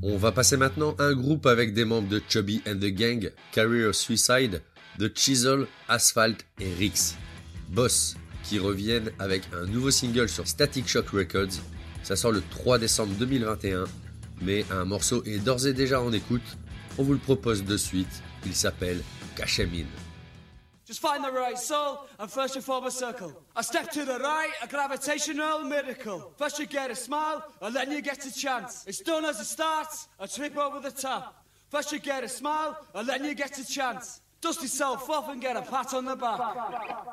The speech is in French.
On va passer maintenant un groupe avec des membres de Chubby and the Gang, Career Suicide, The Chisel, Asphalt et Rix. Boss, qui reviennent avec un nouveau single sur Static Shock Records. Ça sort le 3 décembre 2021, mais un morceau est d'ores et déjà en écoute. On vous le propose de suite, il s'appelle Cash 'Em In. Just find the right soul and first you form a circle. A step to the right, a gravitational miracle. First you get a smile and then you get a chance. It's done as it starts, a trip over the top. First you get a smile and then you get a chance. Dust yourself off and get a pat on the back.